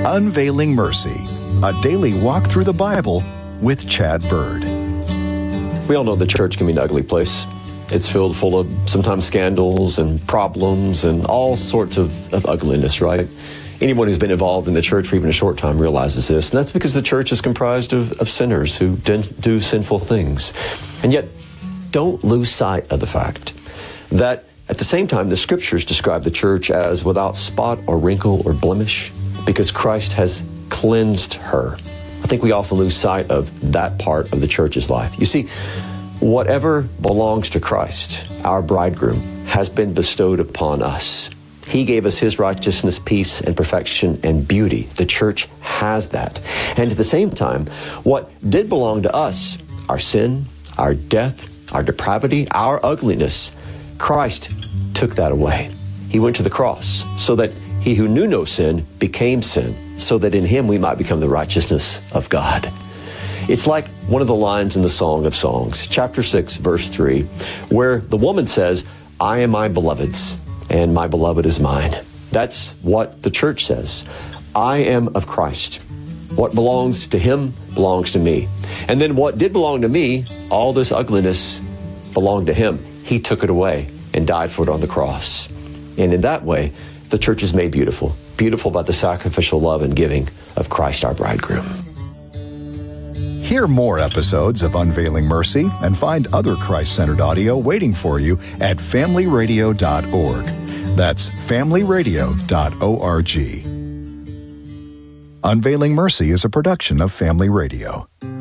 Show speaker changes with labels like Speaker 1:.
Speaker 1: Unveiling Mercy, a daily walk through the Bible with Chad Bird.
Speaker 2: We all know the church can be an ugly place. It's filled full of sometimes scandals and problems and all sorts of ugliness, right? Anyone who's been involved in the church for even a short time realizes this. And that's because the church is comprised of sinners who do sinful things. And yet, don't lose sight of the fact that at the same time, the Scriptures describe the church as without spot or wrinkle or blemish because Christ has cleansed her. I think we often lose sight of that part of the church's life. You see, whatever belongs to Christ, our bridegroom, has been bestowed upon us. He gave us His righteousness, peace, and perfection and beauty. The church has that. And at the same time, what did belong to us, our sin, our death, our depravity, our ugliness, Christ took that away. He went to the cross so that He who knew no sin became sin, so that in Him we might become the righteousness of God. It's like one of the lines in the Song of Songs, chapter 6, verse 3, where the woman says, I am my beloved's, and my beloved is mine. That's what the church says. I am of Christ. What belongs to Him belongs to me. And then what did belong to me, all this ugliness belonged to Him. He took it away and died for it on the cross. And in that way, the church is made beautiful. Beautiful by the sacrificial love and giving of Christ our bridegroom.
Speaker 1: Hear more episodes of Unveiling Mercy and find other Christ-centered audio waiting for you at familyradio.org. That's familyradio.org. Unveiling Mercy is a production of Family Radio.